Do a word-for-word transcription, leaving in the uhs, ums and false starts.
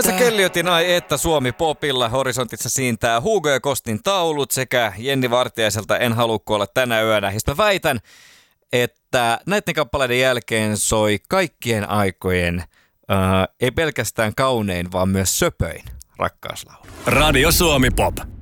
Se Kelliotin ai että Suomi Popilla horisontissa siintää Hugo ja Kostin taulut sekä Jenni Vartiaiselta En halua kuolla tänä yönä. Ja mä väitän, että näiden kappaleiden jälkeen soi kaikkien aikojen, äh, ei pelkästään kaunein, vaan myös söpöin rakkauslaulu. Radio Suomi Pop.